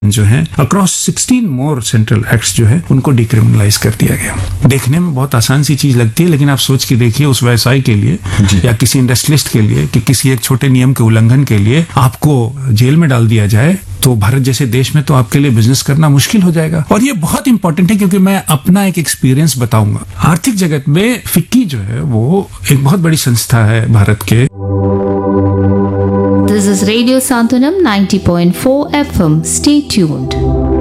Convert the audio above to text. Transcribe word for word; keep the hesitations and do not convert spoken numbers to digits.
जो है across sixteen मोर central acts जो है उनको डिक्रिमिनलाइज कर दिया गया। देखने में बहुत आसान सी चीज लगती है, लेकिन आप सोच के देखिए उस व्यवसाय के लिए या किसी इंडस्ट्रियलिस्ट के लिए कि किसी एक छोटे नियम के उल्लंघन के लिए आपको जेल में डाल दिया जाए, तो भारत जैसे देश में तो आपके लिए बिजनेस करना मुश्किल हो जाएगा। और ये बहुत इंपॉर्टेंट है क्योंकि मैं अपना एक एक्सपीरियंस बताऊंगा। आर्थिक जगत में फिक्की जो है वो एक बहुत बड़ी संस्था है भारत के। This is Radio Santanam ninety point four F M. Stay tuned.